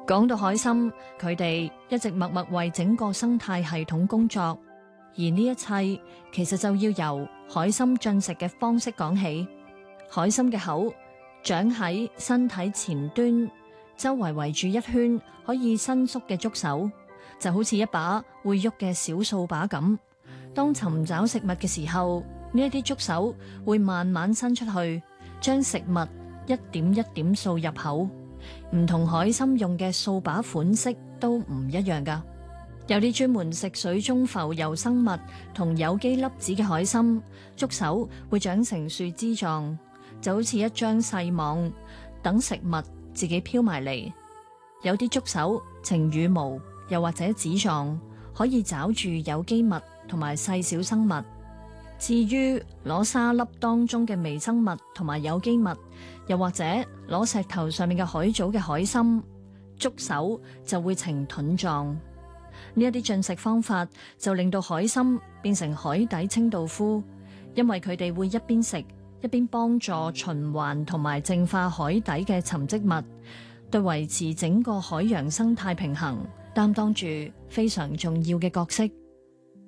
講到海參，佢哋一直默默為整個生態系統工作，而呢一切其實就要由海參進食嘅方式講起。海參嘅口長喺身體前端，周圍圍住一圈可以伸縮嘅觸手，就好似一把會喐嘅小掃把咁。當尋找食物嘅時候，呢一啲觸手會慢慢伸出去，將食物一點一點掃入口。唔同海參用嘅掃把款式都唔一樣㗎。有啲專門食水中浮游生物同有機粒子嘅海參，觸手會長成樹枝狀，就好似一張細網，等食物自己飄埋嚟。有啲觸手呈羽毛，又或者紙狀，可以找住有機物同埋細小生物。至於攞沙粒當中嘅微生物同埋有機物，又或者攞石頭上面嘅海藻嘅海參，觸手就會呈盾狀。呢一啲進食方法就令到海參變成海底清道夫，因為佢哋會一邊食一邊幫助循環同埋淨化海底嘅沉積物，對維持整個海洋生態平衡擔當住非常重要嘅角色。